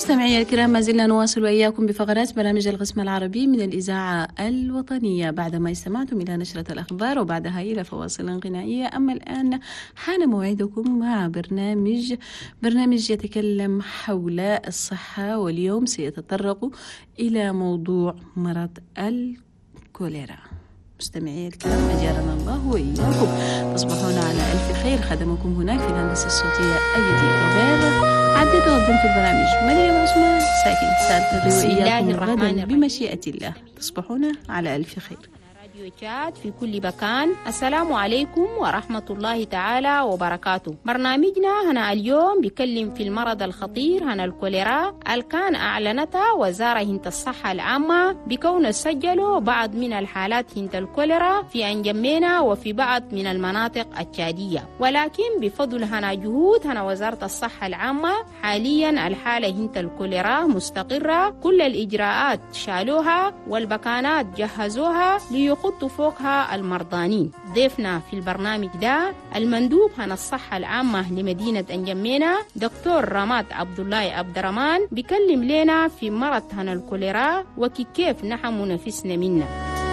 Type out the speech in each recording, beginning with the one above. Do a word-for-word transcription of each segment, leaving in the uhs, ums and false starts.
مستمعي الكرام، ما زلنا نواصل وإياكم بفقرات برامج القسم العربي من الإذاعة الوطنية بعدما استمعتم إلى نشرة الأخبار وبعدها إلى فواصل غنائية. أما الآن حان موعدكم مع برنامج برنامج يتكلم حول الصحة، واليوم سيتطرق إلى موضوع مرض الكوليرا. مستمعي الكرام، أجارنا الله وإياكم، تصبحون على ألف خير. خدمكم هناك في الهندسة الصوتية أيدي روبير، عدت وقدم في البرامج مريم عثمان ساكن. سألتقي وإياكم غدا بمشيئة الله. تصبحون على ألف خير. في كل مكان. السلام عليكم ورحمة الله تعالى وبركاته. برنامجنا هنا اليوم بيكلم في المرض الخطير هنا الكوليرا، الكان أعلنتها وزارة هند الصحة العامة بكون سجلوا بعض من الحالات هند الكوليرا في أنجمينا وفي بعض من المناطق التشادية، ولكن بفضل هنا جهود هنا وزارة الصحة العامة حاليا الحالة هند الكوليرا مستقرة. كل الإجراءات شالوها والبكانات جهزوها ليخطوا فوقها المرضانين. ضيفنا في البرنامج ده المندوب هنا الصحة العامة لمدينة أنجمينا دكتور رماد عبد الله عبد الرحمن، بيكلم لنا في مرض هنا الكوليرا وكيف نحن نفسنا منه.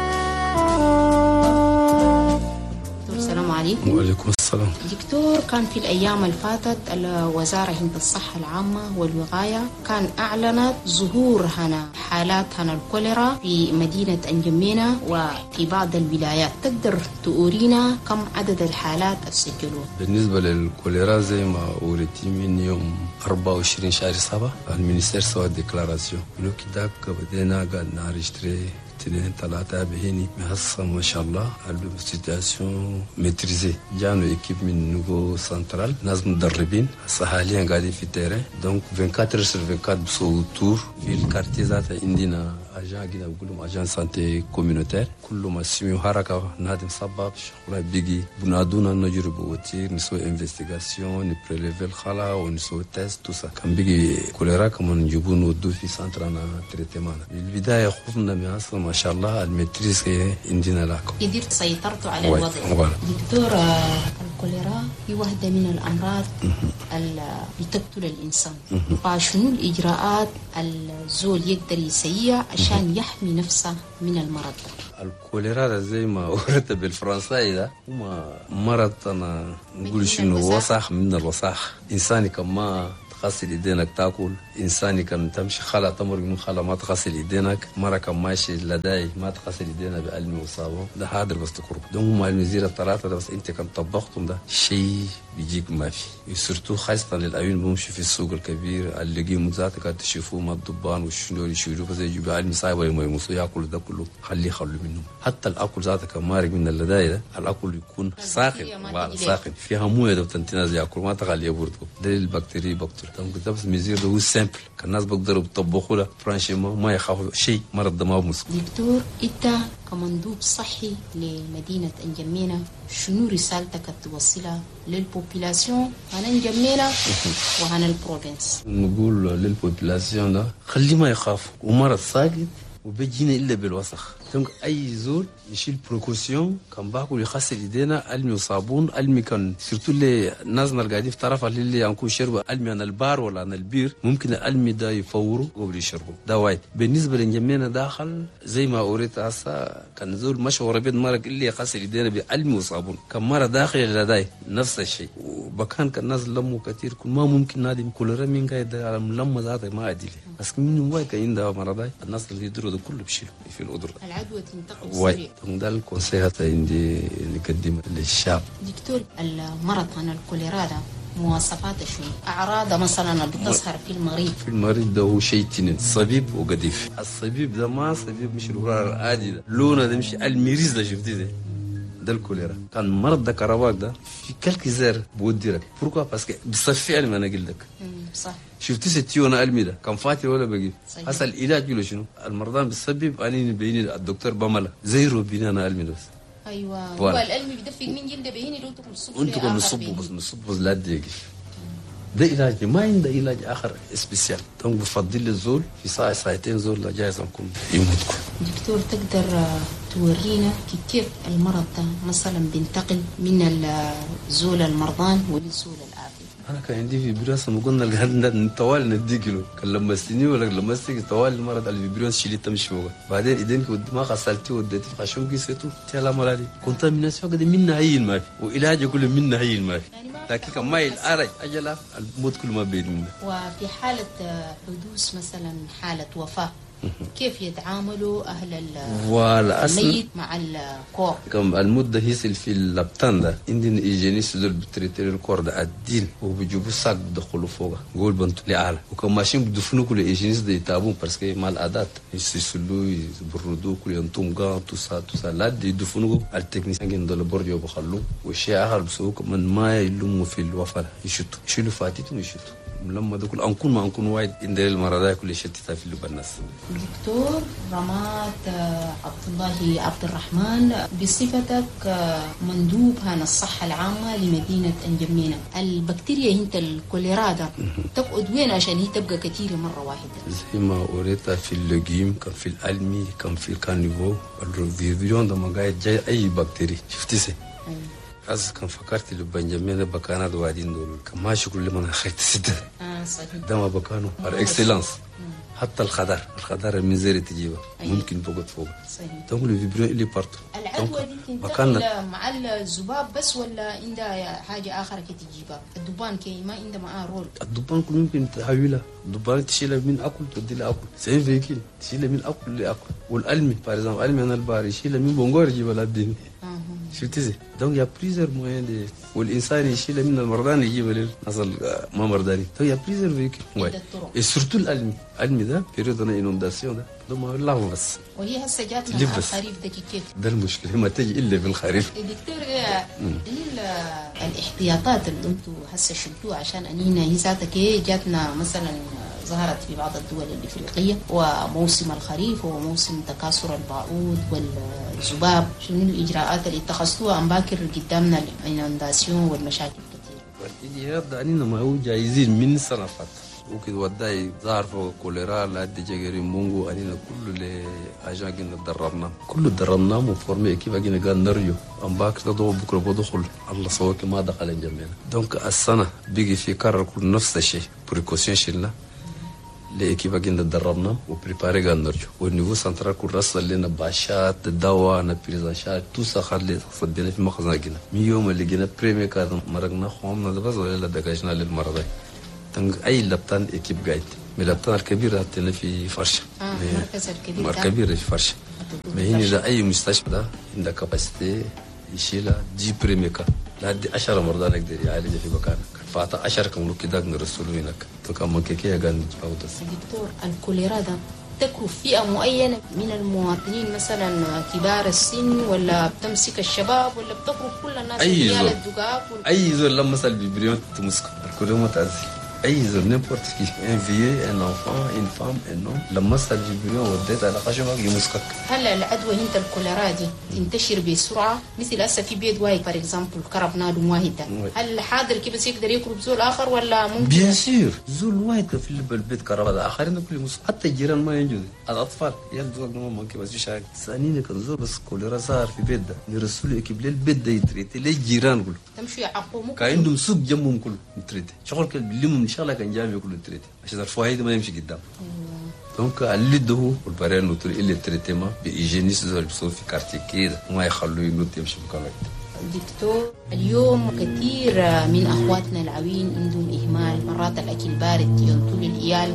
السلام عليكم. وعليكم السلام. دكتور، كان في الأيام الفاتت الوزارة هند الصحة العامة والوقاية كان أعلنت ظهور هنا حالات هنا الكوليرا في مدينة أنجمينا وفي بعض الولايات. تقدر تقولينا كم عدد الحالات السجلوها؟ بالنسبة للكوليرا زي ما قولتي من يوم أربعة وعشرين شهر سبعة المينيستير سوى ديكلاراسيون لو كداك بدينا قاعد نارجتري تنين ثلاثة بهني محصة ما شاء الله. السيتاسيون ميتريزي جانو إكيب من نوغو سنترال، ناس مدربين هسه حاليا قاعدين في التيران. دونك أربعة وعشرين سر أربعة وعشرين بسووا تور في الكارتي ذاته. عندنا أجان كده بقولهم أجان سانتي كوميونيتير، كله ما سميو حركة نادم سبب شغله بيجي بنادونا نجرب وتير نسوي انفستيغاسيون نبريليف الخلا ونسوي تيست توسا. كان بيجي كوليرا كمان نجيبون ودو في سنترانا تريتمان. بالبداية خوفنا من أصلا ما شاء الله الميتريز عندنا لكم. قدرت سيطرتوا على الوضع. دكتور، الكوليرا هي واحدة من الأمراض اللي بتقتل الإنسان. فشنو الإجراءات الزول يقدر يسيها عشان يحمي نفسه من المرض ده؟ الكوليرا زي ما قلت بالفرنساوي ده هو مرض أنا نقول شنو وسخ من الوسخ. إنساني كما تغسل يدينك تاكل، إنساني كان تمشي خلا تمر من خلا ما تغسل يدينك، مرة كان ماشي لداي ما تغسل يدينا بقلم وصابون. ده حاضر بس تقرب دون هم المزيرة الثلاثة ده، بس أنت كان طبختم ده شيء بيجيك ما في. يسرتو خاصة للأيون بمشي في السوق الكبير اللي جي مزاتك قاعد تشوفوه ما الضبان والشنو اللي يشيلوه بس يجوا بقلم صايب ولا ما يمسوا ياكل ده كله خليه خلوا منه. حتى الأكل ذاتك كان مارق من اللداي ده، الأكل يكون ساخن بعد ساخن فيها موية ده بتنتناز ياكل ما تخليه بردكم. ده البكتيريا بكتير. ده بس مزير ده هو سامبل كان الناس بيقدروا يطبخوا له فرانشيما ما يخافوا شيء. مرض ده ما بمسك. دكتور، انت كمندوب صحي لمدينة أنجمينا شنو رسالتك توصلها للبوبيلاسيون عن أنجمينا وعن البروفنس؟ نقول للبوبيلاسيون ده خلي ما يخافوا، ومرض ساقط وبيجينا إلا بالوسخ. دونك أي زول يشيل بروكوسيون كان باكل يغسل يدينا ألمي وصابون. ألمي كان سيرتو اللي نازنا القاعدين في طرف اللي ينكون شربوا ألمي عن البار ولا عن البير، ممكن الألمي ده يفوروا قبل يشربوا ده وايد. بالنسبة لنجمينا داخل زي ما أوريت هسا كان زول مشهور بيد مرق اللي يغسل يدينا بألمي وصابون، كان مرة داخل لداي نفس الشيء. وبكان كان الناس لموا كثير كل ما ممكن نادي كوليرا مين قاعد على ملمة ذاته ما عديله، بس من وايد كاين ده مرضاي الناس اللي يدروا ده كله بشيله في الأدر. العدوى تنتقل سريع. ده الكونسيهات عندي نقدمها للشعب. دكتور، المرض عن الكوليرا ده مواصفاته شنو؟ أعراضه مثلا بتظهر في المريض. في المريض ده هو شيء تنين صبيب وقديف. الصبيب ده ما صبيب مش الورار العادي ده، لونه ده مش الميريز ده شفتي ده ده الكوليرا. كان مرض ده كرباك ده في كلك زر بوديرك بوركوا باسكو بصفي علم انا قلت لك صح. شفتي ستيونا علمي ده كان فاتي ولا بقي هسه العلاج له شنو؟ المرضان بتسبب اني بيني الدكتور بملا زي روبينا انا علمي بس. ايوه هو العلمي بيدفق من جلده بيني لو تكون الصبح انتوا كنتوا نصبوا بس نصبوا لا دقيقه. ده علاج ما عنده علاج اخر سبيسيال. دونك بفضل الزول في ساعه ساعتين زول جاهز نكون يموتكم. دكتور، تقدر تورينا كيف المرض ده مثلا بينتقل من الزول المرضان وللزول العافي؟ انا كان عندي فيبريون ما قلنا الجهاز طوال ندي كيلو كان لمستني ولا لمستك طوال المرض الفيبريون شيلي تمشي فوق بعدين ايدينك ما غسلتي وديتي في خشوم قيسته تلا مالي كنت من الناس قد منا هي ما في وعلاج كل منا هي ما في لكن كما الارج اجل الموت كل ما بين. وفي حاله حدوث مثلا حاله وفاه كيف يتعاملوا أهل الميت مع الكور؟ كم المدة هيسل في اللبتان ده عندنا إيجينيس دول بتريتير الكور ده الدين وبيجيبوا ساق بدخلوا فوقه قول بنتو لعالة وكم ماشين بدفنوا كل إيجينيس ده يتابون برسكي مع العادات يسلسلوا يبردوا كل ينتم قام توسا توسا لا دي يدفنوا التكنيسيين عند البرجو بخلوا والشيء آخر بسوق من ما يلموا في الوفاة يشتوا يشيلوا فاتيتهم يشتوا لما دخل أنكون ما أنكون وايد إن المرضى كل شيء تتفي بالناس. دكتور رمات عبد الله عبد الرحمن بصفتك مندوب هنا الصحة العامة لمدينة أنجمينة، البكتيريا هنت الكوليرا ده تقعد وين عشان هي تبقى كثيرة مرة واحدة؟ زي ما قريتها في اللجيم كان في الألمي كان في الكانيفو الفيبريون ده ما قاعد جاي أي بكتيريا شفتي؟ أصلا كان فكرت لو بنجمينة بكانات وادين دول كان ماشي كل ما أنا خيت سد. آه صحيح. ده ما بكانوا على إكسلانس. حتى الخضار الخضار المنزري تجيبه ممكن توقف فوق. صحيح. تقول الفيبريون اللي بارتو. العدوى دي تنتقل مع الذباب بس ولا عندها حاجة آخر كي تجيبها؟ الدبان كي ما عنده معاه رول. الدبان كل ممكن تحويلها، الدبان تشيلها من أكل تودي لأكل، سين فيكيل تشيلها من أكل لأكل، والألمي بارزام ألمي أنا الباري يشيلها من بونغور يجيبها للدين. شفتي زي؟ دونك يا بليزر موين دي والإنسان يشيلها من المرضان يجيبها للناس ما مرضاني. دونك يا بليزر فيكيل. et surtout الألمي، الألمي ده بيريد أنا إنونداسيون ده، ده ما الله بس. وهي هسه جاتنا الخريف ده كيف؟ ده المشكلة ما تجي إلا في الخريف. دكتور ايه الاحتياطات اللي انتم هسه شلتوها عشان انينا هي ذاتها كي جاتنا مثلا ظهرت في بعض الدول الافريقيه وموسم الخريف وموسم تكاثر البعوض والذباب، شنو الاجراءات اللي اتخذتوها ام باكر قدامنا الانونداسيون والمشاكل كثير؟ والاجراءات ده اننا ما هو جايزين من سنه فاتت وكده وداي ظهر فوق كوليرا لحد جاكري مونغو اننا كل الاجان كنا دربنا كل دربنا وفورمي كيف اجينا قال نرجو ام باكر تضو بكره بدخل الله سواك ما دخل الجميع دونك السنه بيجي في كرر كل نفس الشيء بريكوشن شلنا لكيف اجينا دربنا وبريباري قال نرجو والنيفو سنترال كل رسل لنا باشات الدواء نبريزاشات تو سخر لي فدينا في مخزن جينا من يوم اللي جينا بريمي كذا مرقنا خومنا بس ولا دقاجنا للمرضى أي لبتان إكيب قاعد من اللبتان الكبيرة هتنا في فرشة آه مركز الكبير مركز كبير في فرشة ما هنا ده أي مستشفى ده عنده كاباسيتي يشيلها دي بريميكا لحد عشرة مرضى نقدر يعالج في مكانك فاتا عشرة كم لو كده نرسلوا هناك فكم كيكية قاعد نتفاوض. دكتور الكوليرا ده تكرف فئة معينة من المواطنين مثلا كبار السن ولا بتمسك الشباب ولا بتكرف كل الناس أي زول الدقاق أي زول لما سال ببريون تمسك الكوليرا متأذي أي زول n'importe qui un vieux un enfant une femme un homme لما سال ببريون وديت على خشبك يمسكك. هل العدوى هنت الكوليرا دي تنتشر بسرعة مثل هسه في بيت واحد فور اكزامبل كرب نادم واحد ده هل حاضر كيف بس يقدر يكرب زول آخر ولا ممكن؟ بيان سور زول واحد في البيت كرب هذا آخرين كل يمسك حتى الجيران ما ينجوا الأطفال يلدوا ما ممكن بس يشاك ثانيين كان زول بس كوليرا صار في بيت ده نرسلوا إكيب للبيت ده يتريتي للجيران كله. تمشي يعقوموا كان عندهم سوق جنبهم كله يتريتي شغل كل بليمهم إن شاء الله كان جامع كله يتريتي عشان الفوايد ما يمشي قدام. دونك اللي ده والبريان نوتر اللي تريتي ما بإيجينيس زول بيصير في كارتي كده ما يخلوه ينوت يمشي بكلام. دكتور اليوم كثير من أخواتنا العوين عندهم إهمال مرات الأكل بارد ينطوا للعيال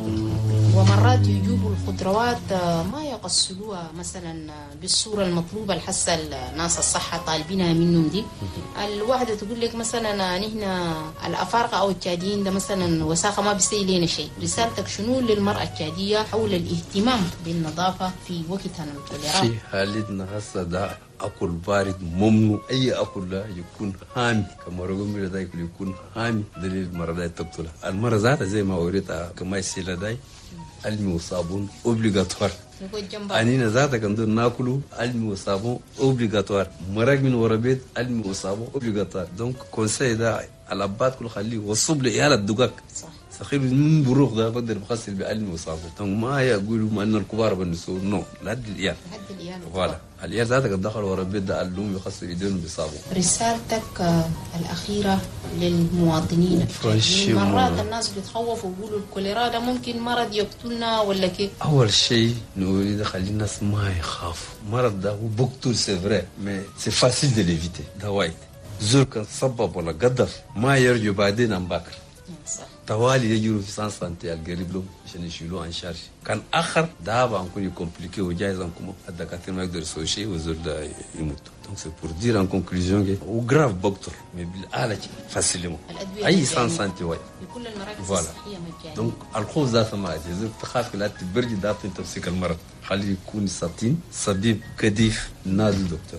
ومرات يجيبوا الخضروات ما يغسلوها مثلا بالصورة المطلوبة الحسة الناس الصحة طالبينها منهم دي. الواحدة تقول لك مثلا نحن الأفارقة أو التشاديين ده مثلا وساخة ما بيسوي لنا شيء. رسالتك شنو للمرأة التشادية حول الاهتمام بالنظافة في وقتها الكوليرا؟ في حالتنا هسه ده أكل بارد ممنوع أي أكل لا يكون هامي كما رغم من ذلك يكون هامي دليل المرضى تقتلها المرضى ذاتها زي ما وريتها كما يصير داي المي وصابون اوبليغاتوار انينا ذاتها كندور ناكلو المي وصابون اوبليغاتوار مرق من ورا بيت المي وصابون اوبليغاتوار دونك كونساي ده الابات كل خليه وصب لي على الدقاق تخيل من بروق ده بقدر بغسل بقلم وصابون. ما يقولوا ما ان الكبار بنسوا نو لحد العيال. لحد العيال. فوالا العيال ذاتك دخلوا ورا البيت ده قال يغسل ايديهم بصابون. رسالتك آه الاخيره للمواطنين. مرات الناس بيتخوفوا ويقولوا الكوليرا ده ممكن مرض يقتلنا ولا كيف؟ اول شيء نريد خلي الناس ما يخافوا. المرض ده هو بقتل سي فري مي سي فاسيل دو ليفيتي. ده وايد زول كان سبب ولا قدر ما يرجع بعدين عن باكر. صح. توالي يجروا في سان سانتي القريب لهم عشان يشيلوه عن شارج. كان اخر دابا نكون كومبليكي وجايز انكم الدكاتره ما يقدروا يسووا شيء والزول ده يموت. دونك سي بور دير ان كونكلوجن هو جراف بكتر مي بالاله فاسيلمون اي سان سانتي واي بكل المراكز الصحيه مجانيه. دونك الخوف ذاته ما اجي تخاف لا تبرجي دابا تمسك المرض خليه يكون ساتين صبيب كديف نادي الدكتور.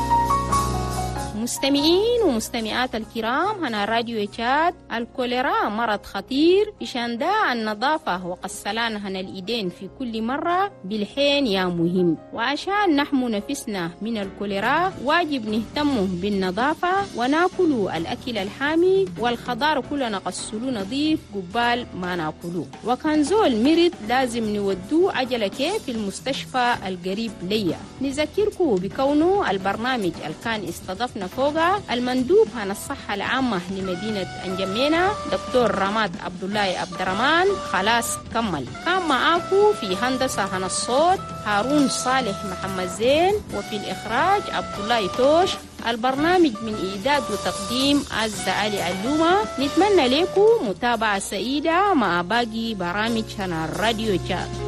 مستمعين ومستمعات الكرام، هنا راديو تشاد. الكوليرا مرض خطير، عشان ده النظافة وغسلان هنا الإيدين في كل مرة بالحين يا مهم. وعشان نحمو نفسنا من الكوليرا واجب نهتم بالنظافة وناكل الأكل الحامي والخضار كلنا غسلوه نظيف قبال ما ناكلوه. وكان زول مرض لازم نودوه عجلة كيف في المستشفى القريب ليا. نذكركم بكونه البرنامج الكان استضفنا فوقها المندوب عن الصحة العامة لمدينة أنجمينا دكتور رماد عبد الله عبد الرحمن. خلاص كمل. كان معاكو في هندسة عن الصوت هارون صالح محمد زين، وفي الإخراج عبد الله توش. البرنامج من إعداد وتقديم عز علي علومة. نتمنى لكم متابعة سعيدة مع باقي برامج هنا الراديو جاد.